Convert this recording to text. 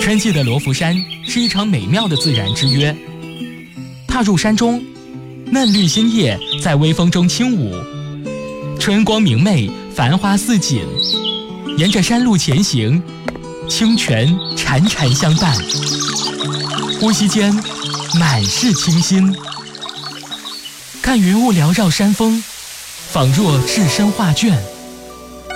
春季的罗浮山是一场美妙的自然之约。踏入山中，嫩绿新叶在微风中轻舞，春光明媚，繁花似锦。沿着山路前行，清泉潺潺相伴，呼吸间满是清新。看云雾缭绕山峰，仿若置身画卷。